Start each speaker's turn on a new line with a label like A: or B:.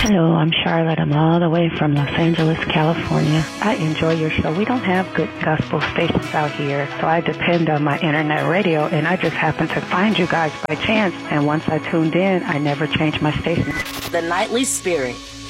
A: Hello, I'm Charlotte. I'm all the way from Los Angeles, California. I enjoy your show. We don't have good gospel stations out here, so I depend on my internet radio, and I just happened to find you guys by chance, and once I tuned in, I never changed my station.
B: The Nightly Spirit,